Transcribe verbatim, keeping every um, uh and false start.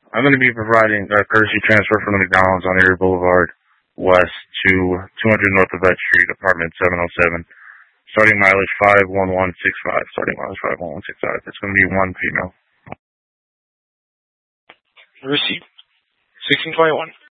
I'm going to be providing a courtesy transfer from the McDonald's on Erie Boulevard West to two hundred North of Vet Street, apartment seven oh seven. Starting mileage five one one six five. Starting mileage five one one six five. It's going to be one female. Receipt. sixteen twenty-one.